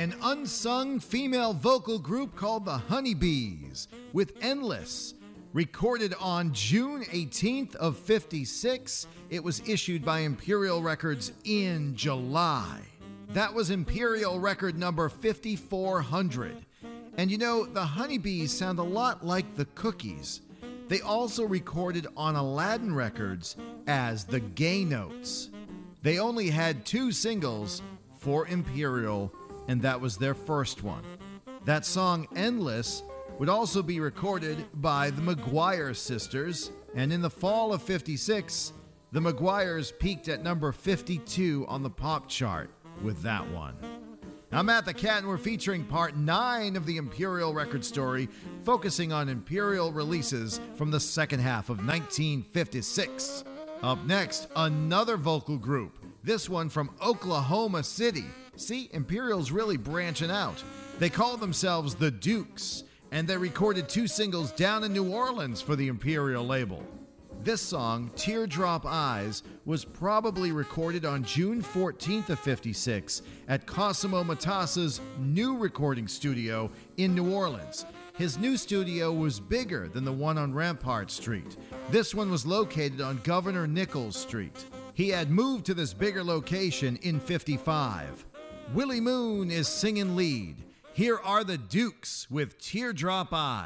an unsung female vocal group called the Honeybees with Endless. Recorded on June 18th of 56, it was issued by Imperial Records in July. That was Imperial record number 5400. And you know, the Honeybees sound a lot like the Cookies. They also recorded on Aladdin Records as the Gay Notes. They only had 2 singles for Imperial, and that was their first one. That song, Endless, would also be recorded by the McGuire Sisters, and in the fall of 56, the McGuires peaked at number 52 on the pop chart with that one. I'm Matt the Cat, and we're featuring part 9 of the Imperial record story, focusing on Imperial releases from the second half of 1956. Up next, another vocal group, this one from Oklahoma City. See, Imperial's really branching out. They call themselves the Dukes, and they recorded 2 singles down in New Orleans for the Imperial label. This song, Teardrop Eyes, was probably recorded on June 14th of 56 at Cosimo Matassa's new recording studio in New Orleans. His new studio was bigger than the one on Rampart Street. This one was located on Governor Nichols Street. He had moved to this bigger location in 55. Willie Moon is singing lead. Here are the Dukes with Teardrop Eyes.